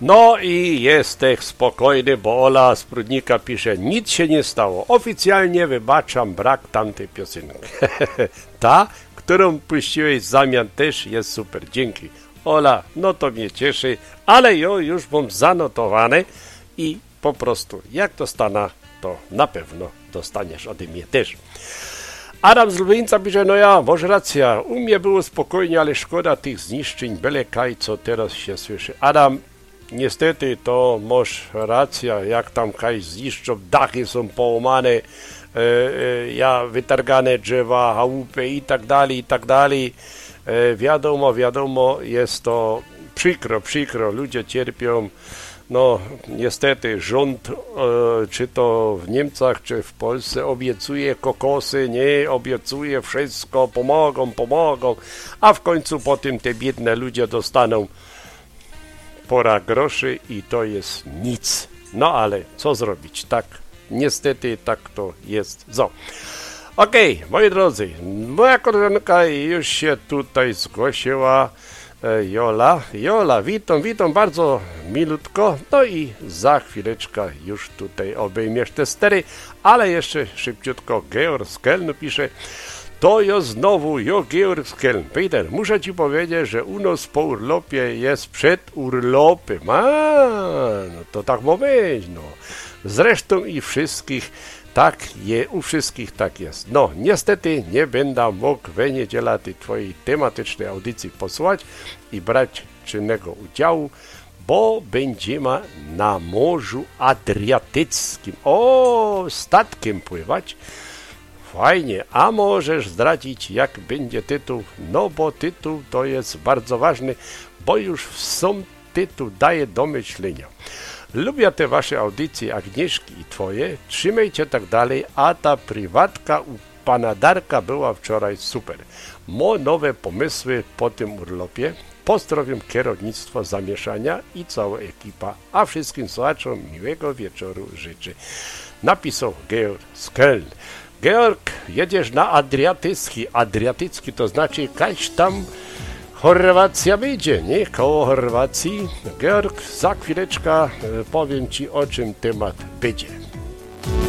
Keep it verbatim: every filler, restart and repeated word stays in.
No i jesteś spokojny, bo Ola z Prudnika pisze, nic się nie stało. Oficjalnie wybaczam brak tamtej piosenki. Ta, którą puściłeś w zamian, też jest super. Dzięki. Ola, no to mnie cieszy, ale jo już mam zanotowane i po prostu jak dostanę, to na pewno dostaniesz ode mnie też. Adam z Lubieńca pisze, no ja, może racja, u mnie było spokojnie, ale szkoda tych zniszczeń, byle kaj, co teraz się słyszy. Adam, niestety to masz racja, jak tam kaj zniszczą, dachy są połamane, e, e, ja wytargane drzewa, chałupy i tak dalej, i tak dalej. E, wiadomo, wiadomo, jest to przykro, przykro, ludzie cierpią. No, niestety rząd, e, czy to w Niemczech, czy w Polsce obiecuje kokosy, nie, obiecuje wszystko, pomogą, pomogą, a w końcu potem te biedne ludzie dostaną pora groszy i to jest nic. No ale co zrobić, tak, niestety tak to jest. So. Okej, okay, moi drodzy, moja koleżanka już się tutaj zgłosiła. Jola, Jola, witam, witam bardzo milutko, no i za chwileczkę już tutaj obejmiesz te stery, ale jeszcze szybciutko Georg z Kelnu pisze, to ja znowu, jo Georg z Keln. Peter, muszę ci powiedzieć, że u nas po urlopie jest przed urlopem, a no to tak ma być, no. Zresztą i wszystkich tak je, u wszystkich tak jest. No, niestety nie będę mógł w niedzielę tej twojej tematycznej audycji posłać i brać czynnego udziału, bo będziemy na Morzu Adriatyckim. O, statkiem pływać. Fajnie, a możesz zdradzić, jak będzie tytuł? No, bo tytuł to jest bardzo ważny, bo już sam tytuł daje do myślenia. Lubię te wasze audycje, Agnieszki i twoje, trzymajcie tak dalej, a ta prywatka u pana Darka była wczoraj super. Mo nowe pomysły po tym urlopie, pozdrowiam kierownictwo Zamieszania i cała ekipa, a wszystkim słuchaczom miłego wieczoru życzę. Napisał Georg z Köln. Georg, jedziesz na Adriatycki, Adriatycki to znaczy jakaś tam Chorwacja wyjdzie, nie? Koło Chorwacji. Georg, za chwileczkę powiem ci, o czym temat będzie.